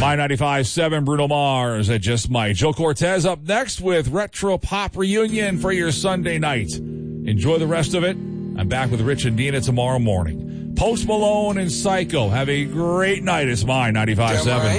My 95.7, Bruno Mars at Just Might. Joe Cortez up next with Retro Pop Reunion for your Sunday night. Enjoy the rest of it. I'm back with Rich and Dina tomorrow morning. Post Malone and Psycho. Have a great night. It's My 95.7.